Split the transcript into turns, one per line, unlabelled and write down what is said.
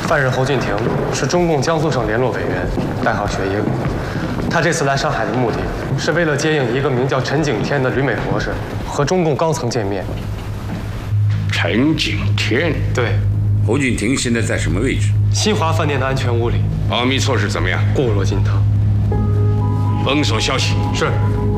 犯人侯俊廷是中共江苏省联络委员，代号学英。他这次来上海的目的是为了接应一个名叫陈景天的旅美博士，和中共高层见面。
陈景天？
对。
侯俊廷现在在什么位置？
新华饭店的安全屋里。
保密措施怎么样？
固若金汤。
封锁消息。
是。